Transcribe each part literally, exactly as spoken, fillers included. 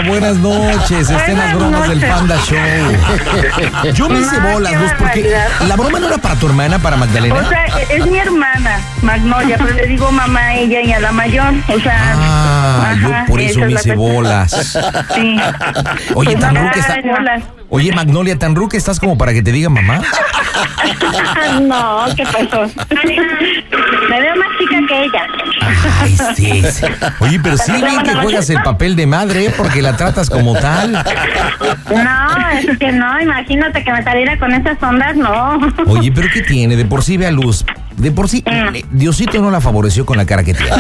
buenas noches. Estén las bromas del Panda Show. Yo me hice bolas, Luz, porque la broma no era para tu hermana, para Magdalena. O sea, es mi hermana, Magnolia, pero le digo mamá a ella y a la mayor. O sea, ah, ajá, yo por eso me hice bolas. Sí. Oye, Pues tan nada, ruca está. bolas. Oye, Magnolia, tan ruca estás como para que te diga mamá. No, ¿qué pasó? Me veo más chica que ella. Ay, sí, sí. Oye, pero sí bien que juegas el papel de madre, ¿eh? Porque la tratas como tal. No, es que no, imagínate que me saliera con esas ondas, no. Oye, pero ¿qué tiene? De por sí ve a Luz. De por sí, eh, Diosito no la favoreció con la cara que tiene.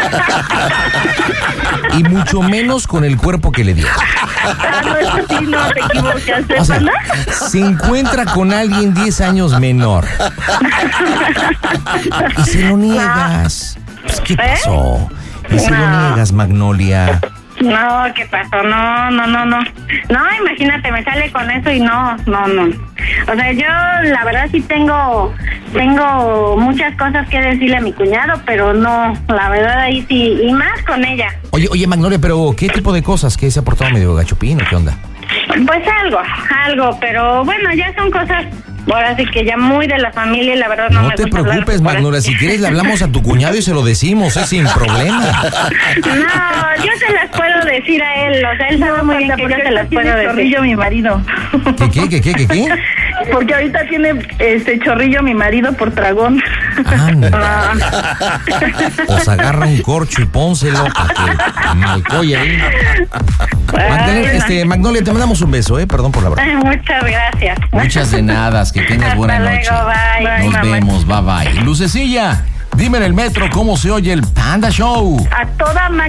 Y mucho menos con el cuerpo que le dio. Ah, no, eso sí, no te equivocaste, O sea, ¿verdad? se encuentra con alguien diez años menor. Y se lo niegas. Pues, ¿qué pasó? Y se lo No. niegas, Magnolia. No, ¿qué pasó? No, no, no, no. No, imagínate, me sale con eso y no, no, no. O sea, yo la verdad sí tengo tengo muchas cosas que decirle a mi cuñado, pero no, la verdad ahí sí, y más con ella. Oye, oye, Magnolia, pero ¿qué tipo de cosas? ¿Qué se ha portado medio gachupín o qué onda? Pues algo, algo, pero bueno, ya son cosas, ahora sí que ya muy de la familia y la verdad no, No me te gusta preocupes, hablar por Magnolia, eso. si quieres le hablamos a tu cuñado y se lo decimos, es sin problema. No, yo se las puedo decir a él, o sea, él sabe muy bien que yo se las puedo decir. Chorrillo mi marido. ¿Qué, qué, qué, qué, qué, qué? Porque ahorita tiene este chorrillo mi marido por tragón. Anda. Pues agarra un corcho y pónselo para que malcoye ahí. Magdalena, este, Magnolia, te mandamos un beso, ¿eh? Perdón por la broma. Muchas gracias. Muchas de nada, que tengas buena Hasta noche. luego, bye. Nos Bye, vemos, bye bye. Lucecilla, dime en el metro cómo se oye el Panda Show. A toda máquina.